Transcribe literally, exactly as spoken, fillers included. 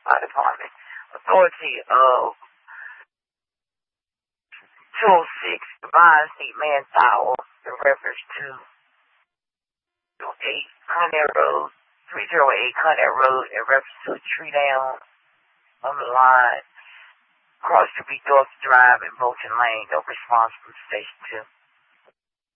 Fire Department. Authority of two oh six Divine State Manslaughter in reference to eight Conner Road, three oh eight Conner Road in reference to a tree down on the line. Cross to be Dorf Drive in Bolton Lane. No response from Station two.